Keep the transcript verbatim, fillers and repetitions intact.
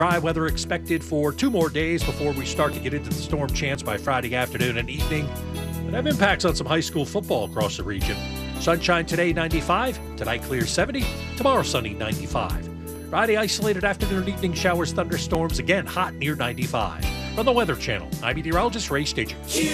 Dry weather expected for two more days before we start to get into the storm chance by Friday afternoon and evening. And have impacts on some high school football across the region. Sunshine today, ninety-five. Tonight, clear, seventy. Tomorrow, sunny, ninety-five. Friday, isolated afternoon and evening showers, thunderstorms. Again, hot near ninety-five. From the Weather Channel, I'm meteorologist Ray Stidger.